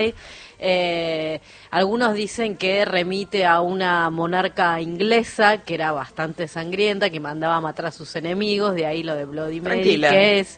Algunos dicen que remite a una monarca inglesa que era bastante sangrienta, que mandaba a matar a sus enemigos, de ahí lo de Bloody Mary, que es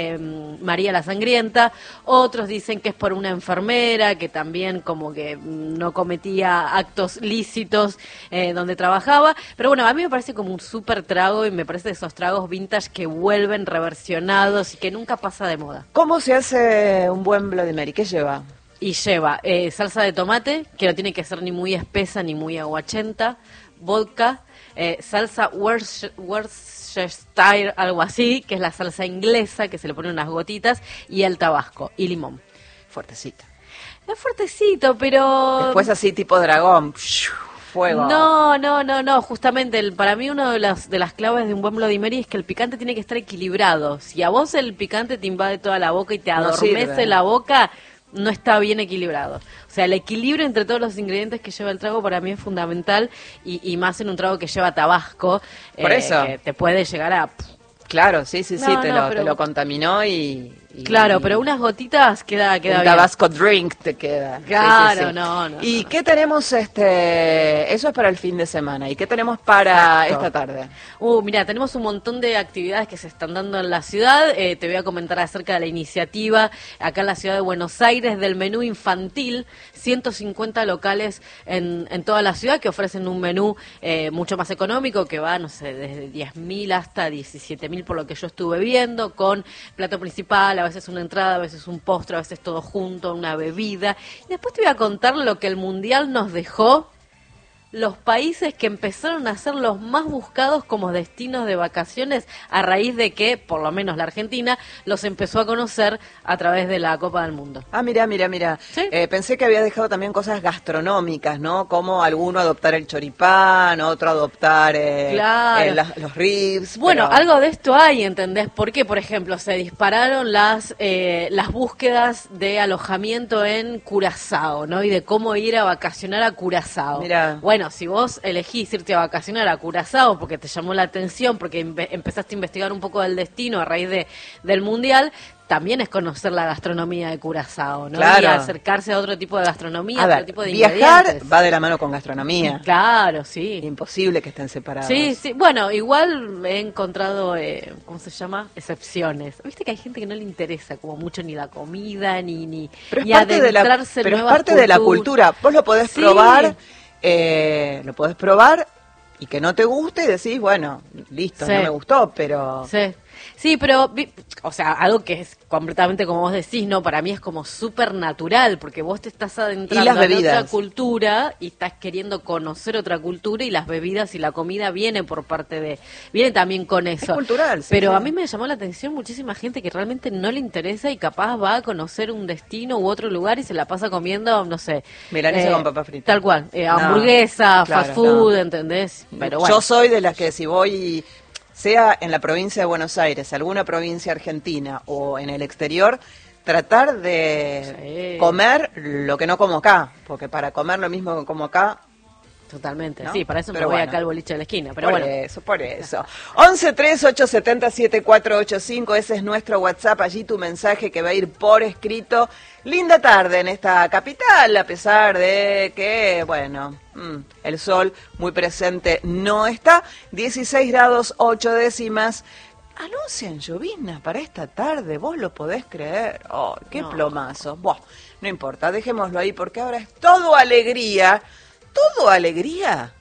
María la Sangrienta. Otros dicen que es por una enfermera que también como que no cometía actos lícitos donde trabajaba. Pero bueno, a mí me parece como un súper trago y me parece de esos tragos vintage que vuelven reversionados y que nunca pasa de moda. ¿Cómo se hace un buen Bloody Mary? ¿Qué lleva? Y lleva salsa de tomate, que no tiene que ser ni muy espesa ni muy aguachenta, vodka, salsa Worcestershire, algo así, que es la salsa inglesa, que se le ponen unas gotitas, y el tabasco, y limón. Fuertecita. Es fuertecito, pero... Después así tipo dragón, fuego. No, justamente para mí una de las claves de un buen Bloody Mary es que el picante tiene que estar equilibrado. Si a vos el picante te invade toda la boca y te adormece la boca... no está bien equilibrado. O sea, el equilibrio entre todos los ingredientes que lleva el trago para mí es fundamental y más en un trago que lleva tabasco. Por eso. Que te puede llegar a... Claro, sí, te lo contaminó y claro, pero unas gotitas queda un bien. Tabasco drink te queda. Claro, sí. No. ¿Y qué tenemos eso es para el fin de semana? ¿Y qué tenemos para esta tarde? Mira, tenemos un montón de actividades que se están dando en la ciudad. Te voy a comentar acerca de la iniciativa acá en la ciudad de Buenos Aires del menú infantil. 150 locales en toda la ciudad que ofrecen un menú mucho más económico que va, no sé, desde 10.000 hasta 17.000 por lo que yo estuve viendo, con plato principal, a veces una entrada, a veces un postre, a veces todo junto, una bebida. Y después te voy a contar lo que el Mundial nos dejó, los países que empezaron a ser los más buscados como destinos de vacaciones a raíz de que, por lo menos la Argentina, los empezó a conocer a través de la Copa del Mundo. Ah, mira. ¿Sí? Pensé que había dejado también cosas gastronómicas, ¿no? Como alguno adoptar el choripán, otro adoptar los ribs. Bueno, algo de esto hay, ¿entendés? Porque, por ejemplo, se dispararon las búsquedas de alojamiento en Curazao, ¿no? Y de cómo ir a vacacionar a Curazao. Mira. Bueno, si vos elegís irte a vacacionar a Curazao porque te llamó la atención, porque empezaste a investigar un poco del destino a raíz del Mundial, también es conocer la gastronomía de Curazao, ¿no? Claro. Y acercarse a otro tipo de gastronomía, a otro ver, tipo de viajar ingredientes. va de la mano con gastronomía. Claro, sí. Imposible que estén separados. Sí. Bueno, igual he encontrado, ¿cómo se llama? Excepciones. Viste que hay gente que no le interesa como mucho ni la comida, ni Pero ni es parte adentrarse en pero es nuevas parte de la cultura. Vos lo podés probar, y que no te guste y decís, bueno, listo, Sí. no me gustó, pero... Sí, pero, o sea, algo que es completamente como vos decís, no, para mí es como súper natural, porque vos te estás adentrando en otra cultura y estás queriendo conocer otra cultura y las bebidas y la comida viene también con eso. Es cultural, sí. Pero sí. a mí me llamó la atención muchísima gente que realmente no le interesa y capaz va a conocer un destino u otro lugar y se la pasa comiendo, no sé. Milanesa con papa frita. Tal cual, hamburguesa, claro, fast food, ¿entendés? Pero bueno. Yo soy de las que si voy... sea en la provincia de Buenos Aires, alguna provincia argentina o en el exterior, tratar de comer lo que no como acá, porque para comer lo mismo que como acá... Totalmente, ¿no? Sí, para eso pero me voy bueno, acá al boliche de la esquina, pero por eso. 1138707485, ese es nuestro WhatsApp, allí tu mensaje que va a ir por escrito. Linda tarde en esta capital, a pesar de que, bueno, el sol muy presente no está. 16 grados 8 décimas. Anuncian llovizna para esta tarde, vos lo podés creer. Oh, qué plomazo. Buah, no importa, dejémoslo ahí porque ahora es todo alegría. ¿Todo alegría?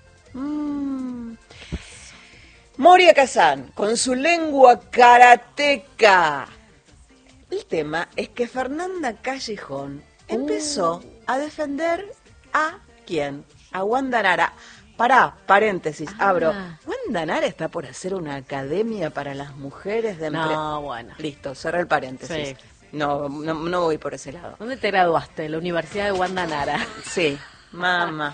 Moria Kazan, con su lengua karateca. El tema es que Fernanda Callejón empezó a defender a ¿quién? A Wanda Nara. Paréntesis, abro. Wanda Nara está por hacer una academia para las mujeres de No, bueno. Listo, cerré el paréntesis. Sí. No voy por ese lado. ¿Dónde te graduaste? En la Universidad de Wanda Nara. Sí, mamá.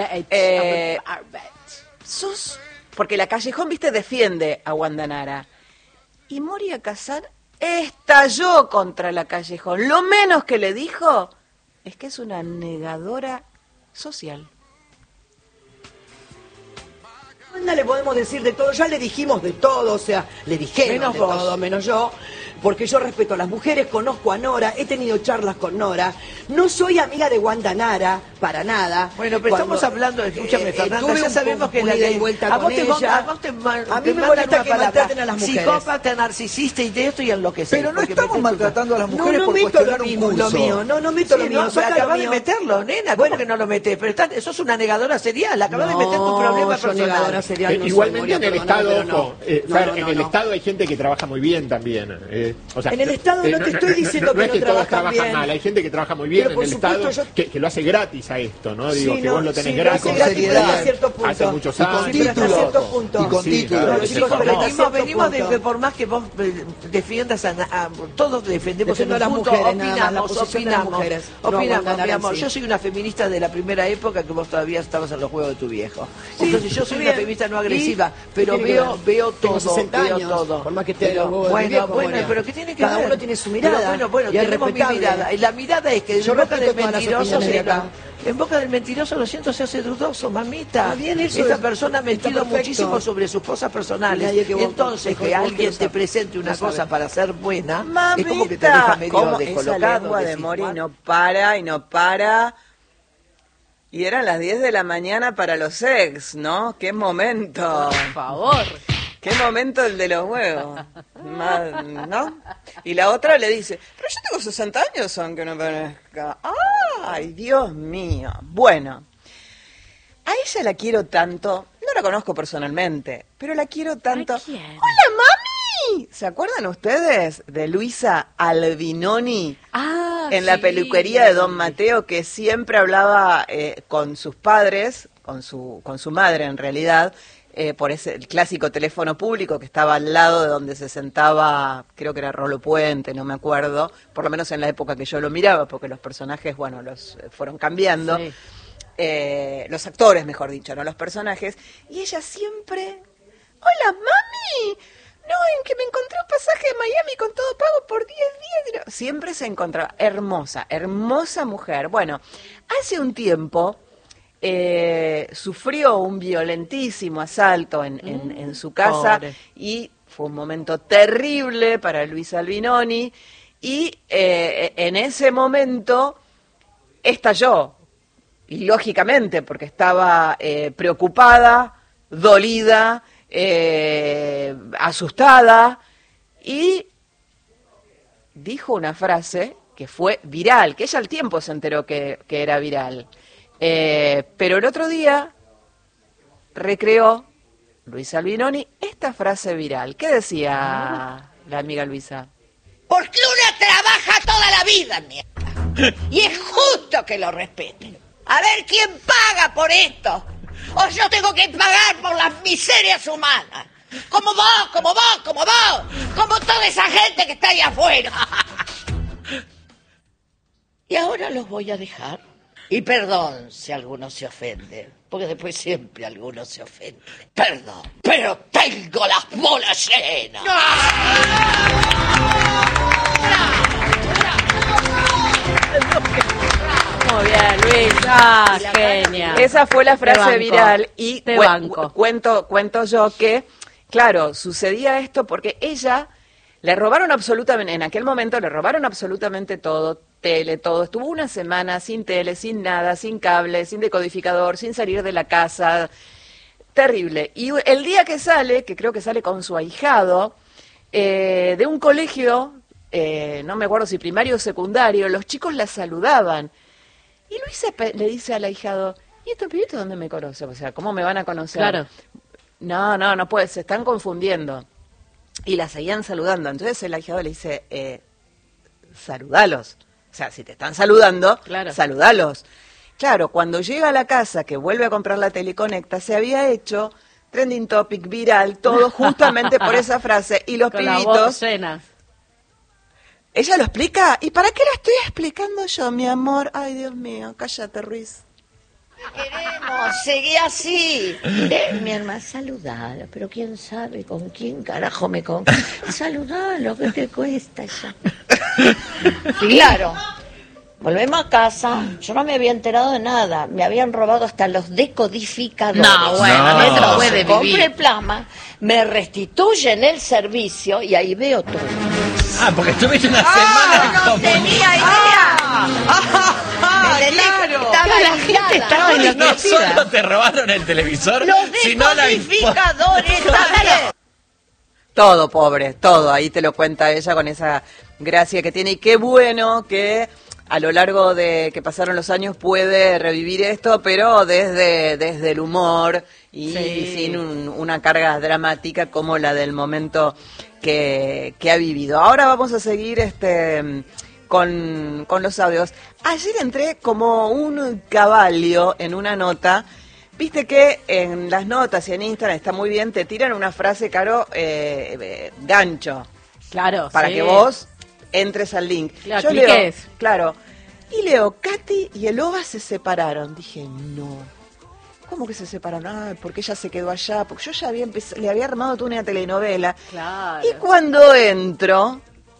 Sos... Porque la Callejón, viste, defiende a Wanda Nara. Y Moria Kazan estalló contra la Callejón. Lo menos que le dijo es que es una negadora social. Wanda le podemos decir de todo, ya le dijimos de todo, o sea, le dijeron Menos de vos. todo, menos yo, porque yo respeto a las mujeres, conozco a Nora, he tenido charlas con Nora, no soy amiga de Wanda Nara, para nada. Bueno, pero estamos hablando, escúchame, Fernanda, tuve ya un sabemos que una ida y vuelta a vos con te, ella. a vos te, A mí te me mandan molesta una que palabra, maltraten a las mujeres. psicópata, narcisista y de esto y en lo que sea. Pero no estamos maltratando a las mujeres no por meto cuestionar lo un mismo, curso. lo mío, no meto lo Sí, mío, no, pero saca lo acabas de mío. meterlo, nena, ¿cómo que no lo metés? Pero sos una negadora serial, acabas de meter tu problema yo negadora personal. serial no soy, Igualmente Moria, en el perdóname, Estado, pero no. ojo, Fer, No, en el Estado hay gente que trabaja muy bien también. O sea, En el Estado no te estoy diciendo no que es no que todos trabajan trabajan bien. mal, hay gente que trabaja muy bien Pero en por el supuesto, Estado yo- que lo hace gratis a esto, ¿no? Digo, Sí, que no, vos lo tenés sí, gratis. lo hace gratis, pero hasta cierto punto. Hace muchos Y con años. título, hasta cierto punto. Y con Sí, título. claro, No, sí, chicos, cómo pero no. hasta cierto Venimos de punto. que por más que vos defiendas todos defendemos Defiendo en a un las punto, mujeres, nada más, la opinamos, posición de las mujeres, no opinamos, aguantan mi amor. así. Yo soy una feminista de la primera época que vos todavía estabas en los juegos de tu viejo. Sí, Entonces yo soy bien. una feminista no ¿Y? agresiva, ¿Qué pero tiene que ver? veo Tengo todo, 60 veo años, todo. por más que esté Pero, los huevos de bueno, viejo, bueno, Moria. pero ¿qué tiene que Cada ver? uno tiene su mirada, Pero bueno, y es tenemos mi respetable. mirada. Y la mirada es que Yo en boca respeto del todas las mentiroso opiniones de se acá. en boca del mentiroso, lo siento, se hace dudoso, mamita. Está bien, eso Esta es- persona ha está mentido perfecto. muchísimo sobre sus cosas personales. Nadie que vos- Entonces, vos- que vos alguien lo te sabe. presente una Lo sabe. cosa para ser buena, Mamita, es como que te deja medio ¿cómo esa descolocado. lengua de decís, Mori "What?". no para y no para? Y eran las 10 de la mañana para los ex, ¿no? ¡Qué momento! Por favor. ¡Qué momento el de los huevos! ¿No? Y la otra le dice, pero yo tengo 60 años aunque no parezca. ¡Ay, Dios mío! Bueno, a ella la quiero tanto, no la conozco personalmente, pero la quiero tanto. ¿A quién? ¡Hola, mami! ¿Se acuerdan ustedes de Luisa Albinoni? En la sí. peluquería de Don Mateo, que siempre hablaba con sus padres, con su madre en realidad, por el clásico teléfono público que estaba al lado de donde se sentaba, creo que era Rolo Puente, no me acuerdo, por lo menos en la época que yo lo miraba, porque los personajes, bueno, los fueron cambiando, Sí. los actores, mejor dicho, no los personajes, y ella siempre, hola, mami. No, en que me encontré un pasaje de Miami con todo pago por 10 días. Siempre se encontraba. Hermosa, hermosa mujer. Bueno, hace un tiempo sufrió un violentísimo asalto en su casa pobre. y fue un momento terrible para Luisa Albinoni y en ese momento estalló. Y lógicamente, porque estaba preocupada, dolida, asustada, y dijo una frase que fue viral, que ella al tiempo se enteró que era viral. Pero el otro día recreó Luisa Albinoni esta frase viral. ¿Qué decía la amiga Luisa? Porque una trabaja toda la vida, mierda. Y es justo que lo respeten. A ver quién paga por esto. O yo tengo que pagar por las miserias humanas. Como vos, como vos, como vos. Como toda esa gente que está ahí afuera. Y ahora los voy a dejar. Y perdón si alguno se ofende. Porque después siempre alguno se ofende. Perdón. Pero tengo las bolas llenas. Muy bien, Luisa, genia. Esa fue la Te frase banco, viral y te banco. cuento yo que, claro, sucedía esto porque ella le robaron absolutamente, en aquel momento le robaron absolutamente todo, tele, todo. Estuvo una semana sin tele, sin nada, sin cable, sin decodificador, sin salir de la casa. Terrible. Y el día que sale, que creo que sale con su ahijado, de un colegio, no me acuerdo si primario o secundario, los chicos la saludaban. Y Luisa le dice al ahijado, ¿y estos pibitos dónde me conocen? O sea, ¿cómo me van a conocer? Claro. No puede, se están confundiendo. Y la seguían saludando. Entonces el ahijado le dice, saludalos. O sea, si te están saludando, Claro. saludalos. Claro, cuando llega a la casa, que vuelve a comprar la Teleconecta, se había hecho trending topic viral, todo justamente por esa frase. Y los Con la voz pibitos, llena. ella lo explica. ¿Y para qué la estoy explicando yo, mi amor? Ay, Dios mío, cállate, Ruiz. Queremos, seguí así. Mi hermana, saludalo, pero quién sabe con quién carajo me con. Saludalo, ¿qué te cuesta ya? Claro. Volvemos a casa, yo no me había enterado de nada, me habían robado hasta los decodificadores. No, bueno, no se puede Compré vivir. plasma, me restituyen el servicio y ahí veo todo. Ah, porque estuviste una semana no tenía idea. Me tenía que- claro. estaba La aislada. gente estaba No enloquecida. solo te robaron el televisor, Los sino la decodificadores también. Todo, pobre, todo. Ahí te lo cuenta ella con esa gracia que tiene. Y qué bueno que a lo largo de que pasaron los años puede revivir esto, pero desde el humor y Sí. sin una carga dramática como la del momento que ha vivido. Ahora vamos a seguir con los audios. Ayer entré como un caballo en una nota. Viste que en las notas y en Instagram está muy bien, te tiran una frase, Caro, gancho, Claro, para sí. que vos entres al link. Claro, Yo leo, cliques. claro, y leo, Katy y el Oba se separaron. Dije, no. ¿Cómo que se separaron? Ah, porque ella se quedó allá, porque yo ya le había armado toda una telenovela. Claro. Y cuando entro,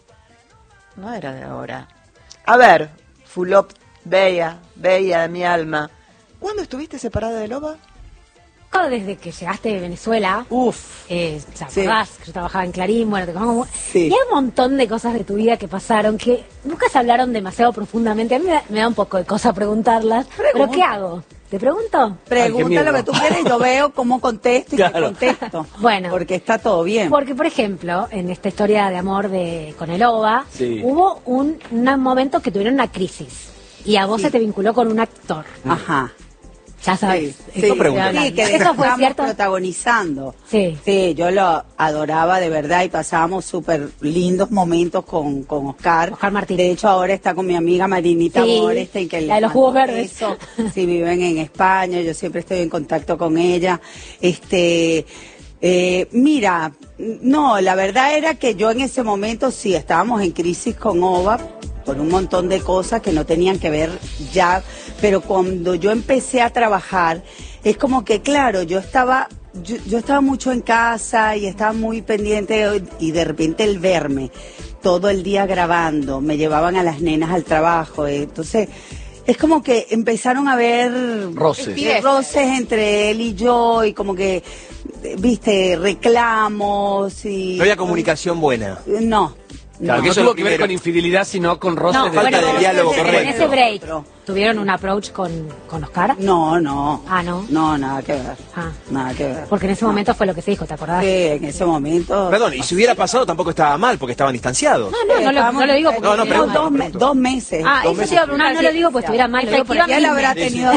no era de ahora. A ver, Fulop, bella de mi alma. ¿Cuándo estuviste separada de Loba? Desde que llegaste de Venezuela, Uf. ¿te Sí. acordás? Yo trabajaba en Clarín, bueno, te conozco. Sí. Y hay un montón de cosas de tu vida que pasaron que nunca se hablaron demasiado profundamente. A mí me da un poco de cosa preguntarlas. ¿Pero qué hago? ¿Te pregunto? Pregunta lo que tú quieras y yo veo cómo contesto y qué contesto. Bueno. Porque está todo bien. Porque, por ejemplo, en esta historia de amor con el OVA, Sí. hubo un momento que tuvieron una crisis. Y a vos Sí. se te vinculó con un actor. Ajá. Ya sabes. Sí, de cómo pregunto. estoy hablando. Sí, que ¿Eso fue estábamos cierto? protagonizando. Sí. Sí, yo lo adoraba de verdad y pasábamos súper lindos momentos con Oscar. Oscar Martín. De hecho, ahora está con mi amiga Marinita Sí, Moresten, que la de los jugos verdes. Sí, viven en España, yo siempre estoy en contacto con ella. Mira, no, la verdad era que yo en ese momento sí estábamos en crisis con OVA por un montón de cosas que no tenían que ver ya, pero cuando yo empecé a trabajar, es como que claro, yo estaba mucho en casa y estaba muy pendiente y de repente el verme todo el día grabando, me llevaban a las nenas al trabajo, entonces es como que empezaron a haber roces entre él y yo y como que, viste, reclamos y... No había comunicación buena. No. Claro, no. que eso tuvo que ver con infidelidad, sino con roces de falta de diálogo en correcto. ese break, ¿tuvieron un approach con Oscar? No. Ah, ¿no? No, nada que ver. Ah. Nada que ver. Porque en ese momento fue lo que se dijo, ¿te acordás? Sí, en ese momento... Perdón, y si hubiera pasado tampoco estaba mal, porque estaban distanciados. No lo digo porque... No, pregunto, dos meses. Ah, Dos eso meses. te iba a preguntar, no lo digo porque estuviera mal, lo digo porque Él habrá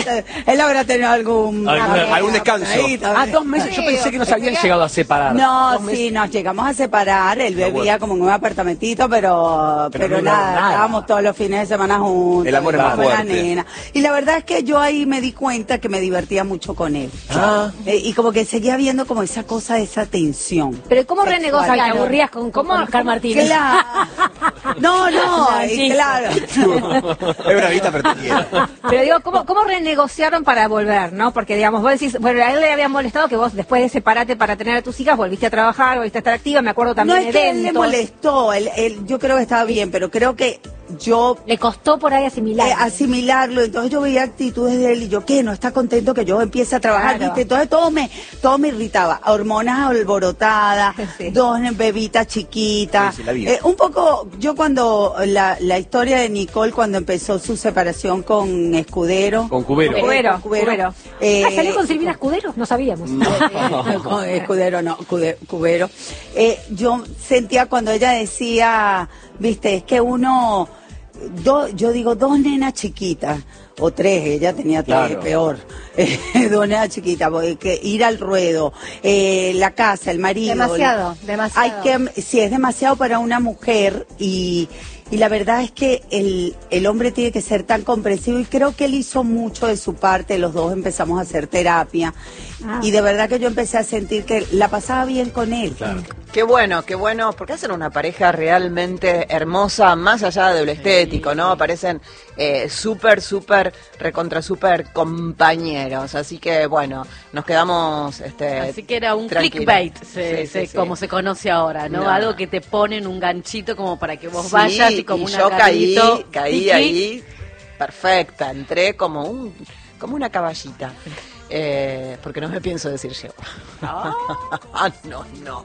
tenido algún descanso. ahí también. 2 meses, yo pensé que no se habían llegado a separar. No, sí, nos llegamos a separar. Él vivía como en un apartamentito, pero no nada, nada. estábamos todos los fines de semana juntos. El amor es más con la fuerte. nena. Y la verdad es que yo ahí me di cuenta que me divertía mucho con él. Y como que seguía viendo como esa cosa, esa tensión. Pero ¿cómo Sexual. renegocias? ¿Te Claro. aburrías con Oscar Martínez? Claro. No, chiste. claro. Es bravita, pero te quiere. Pero digo, ¿cómo renegociaron para volver, no? Porque, digamos, vos decís, bueno, a él le habían molestado que vos, después de separarte para tener a tus hijas, volviste a trabajar, volviste a estar activa, me acuerdo también No es de que él le eventos. molestó, yo creo que estaba bien, pero creo que yo... Le costó por ahí asimilarlo, entonces yo veía actitudes de él y yo, ¿qué? ¿No está contento que yo empiece a trabajar? Claro. ¿Viste? Entonces todo me irritaba, hormonas alborotadas, Sí. 2 bebitas chiquitas, Sí, la vi. un poco, yo cuando, la historia de Nicole cuando empezó su separación con Escudero. Con Cubero. Cubero. ¿Salió con Silvina Escudero? No sabíamos. Con Escudero no, Cubero. Yo sentía cuando ella decía, viste, es que yo digo 2 nenas chiquitas, o 3, ella tenía 3, Claro. peor, 2 nenas chiquitas, porque ir al ruedo, la casa, el marido. Demasiado. Sí, es demasiado para una mujer y la verdad es que el hombre tiene que ser tan comprensivo y creo que él hizo mucho de su parte, los dos empezamos a hacer terapia y de verdad que yo empecé a sentir que la pasaba bien con él. Claro. Qué bueno, porque hacen una pareja realmente hermosa, más allá de lo estético, ¿no? Parecen súper super compañeros, así que bueno, nos quedamos Así que era un tranquilos. clickbait, Sí. como se conoce ahora, ¿no? No. Algo que te ponen un ganchito como para que vos Sí, vayas y como y un yo caí agarrito, caí tiki. ahí. perfecta, entré como una caballita. Porque no me pienso decir yo. No.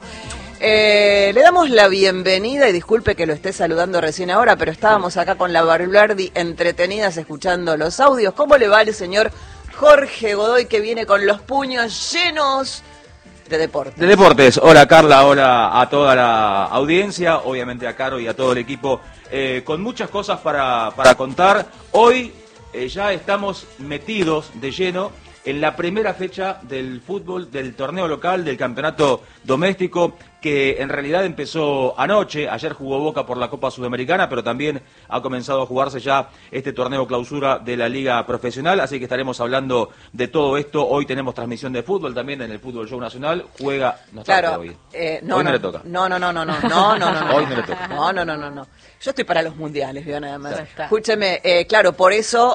Le damos la bienvenida y disculpe que lo esté saludando recién ahora, pero estábamos acá con la Barbilardi entretenidas escuchando los audios. ¿Cómo le va el señor Jorge Godoy, que viene con los puños llenos de deportes? De deportes. Hola Carla, hola a toda la audiencia, obviamente a Caro y a todo el equipo, con muchas cosas para contar. Hoy ya estamos metidos de lleno en la primera fecha del fútbol, del torneo local, del campeonato doméstico, que en realidad empezó anoche. Ayer jugó Boca por la Copa Sudamericana, pero también ha comenzado a jugarse ya este torneo clausura de la Liga Profesional, así que estaremos hablando de todo esto. Hoy tenemos transmisión de fútbol también en el Fútbol Show Nacional. Juega... No está claro, hoy. Hoy no le toca. No. Hoy no le toca. No. Yo estoy para los mundiales, vio nada más. Escúcheme, claro, por eso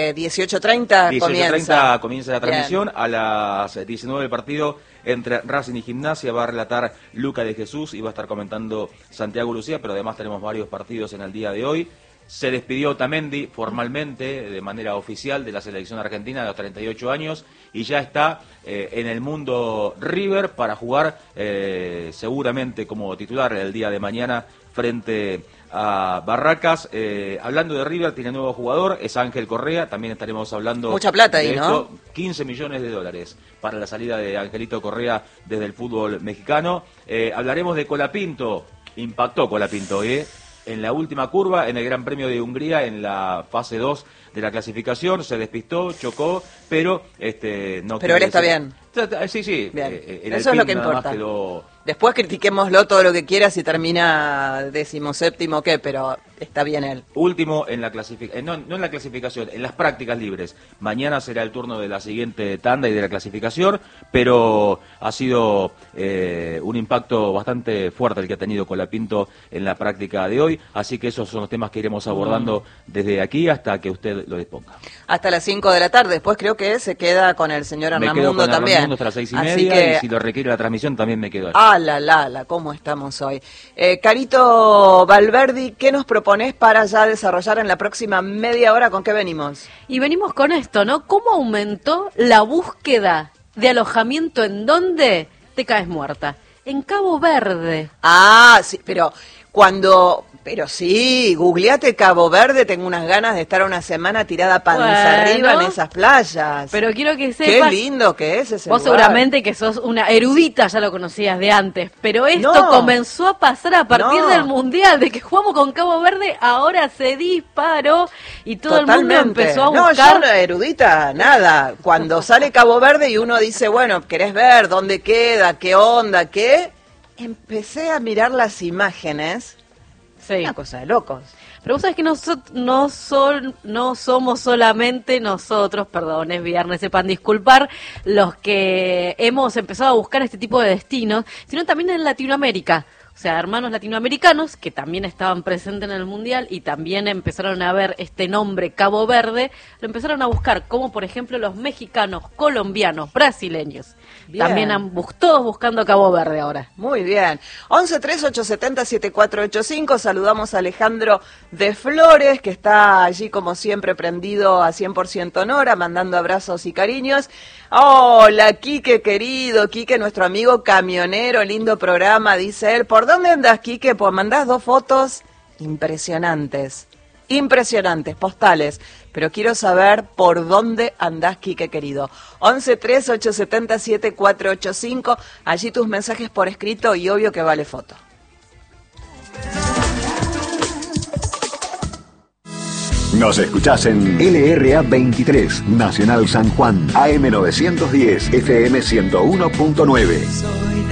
18:30 comienza. 18:30 comienza la transmisión. Bien. A las 19 el partido entre Racing y Gimnasia va a relatar Luca de Jesús y va a estar comentando Santiago Lucía, pero además tenemos varios partidos en el día de hoy. Se despidió Otamendi formalmente, de manera oficial, de la selección argentina de los 38 años y ya está en el mundo River para jugar seguramente como titular el día de mañana frente a Barracas. Hablando de River, tiene nuevo jugador, es Ángel Correa, también estaremos hablando... Mucha plata ahí, de ¿no? esto, $15 millones para la salida de Angelito Correa desde el fútbol mexicano. Hablaremos de Colapinto, impactó Colapinto, en la última curva, en el Gran Premio de Hungría, en la fase 2 de la clasificación, se despistó, chocó, pero no. Pero él está bien. Sí. Bien. Eso es lo que importa. Después critiquémoslo todo lo que quiera si termina 17º, ¿qué? Pero está bien él. Último en la clasificación, no en la clasificación, en las prácticas libres. Mañana será el turno de la siguiente tanda y de la clasificación, pero ha sido un impacto bastante fuerte el que ha tenido Colapinto en la práctica de hoy, así que esos son los temas que iremos abordando desde aquí hasta que usted lo disponga. Hasta las 5 de la tarde, después creo que se queda con el señor Arnamundo también. Hasta las 6:30 y si lo requiere la transmisión también me quedo aquí. ¿Cómo estamos hoy? Carito Valverdi, ¿qué nos propones para ya desarrollar en la próxima media hora? ¿Con qué venimos? Y venimos con esto, ¿no? ¿Cómo aumentó la búsqueda de alojamiento en dónde te caes muerta? En Cabo Verde. Sí, pero sí, googleate Cabo Verde, tengo unas ganas de estar una semana tirada panza arriba en esas playas. Pero quiero que sepas... Qué lindo que es ese Vos lugar. seguramente que sos una erudita, ya lo conocías de antes, pero esto comenzó a pasar a partir del Mundial, de que jugamos con Cabo Verde, ahora se disparó y todo el mundo empezó a buscar... No, yo erudita, nada. Cuando sale Cabo Verde y uno dice, bueno, ¿querés ver dónde queda, qué onda, qué? Empecé a mirar las imágenes... Sí. Una cosa de locos. Pero vos sabés que no somos solamente nosotros, perdón, es viernes, sepan disculpar, los que hemos empezado a buscar este tipo de destinos, sino también en Latinoamérica. O sea, hermanos latinoamericanos que también estaban presentes en el Mundial y también empezaron a ver este nombre Cabo Verde, lo empezaron a buscar, como por ejemplo los mexicanos, colombianos, brasileños. Bien. También todos buscando Cabo Verde ahora. Muy bien. 11-3870-7485. Saludamos a Alejandro de Flores, que está allí como siempre prendido a 100% Nora, mandando abrazos y cariños. Hola, Quique querido, Quique, nuestro amigo camionero, lindo programa, dice él. ¿Por dónde andas, Quique? Pues mandás 2 fotos impresionantes, postales. Pero quiero saber por dónde andás, Quique querido. 11-3870-7485. Allí tus mensajes por escrito y obvio que vale foto. Nos escuchás en LRA 23, Nacional San Juan, AM 910, FM 101.9.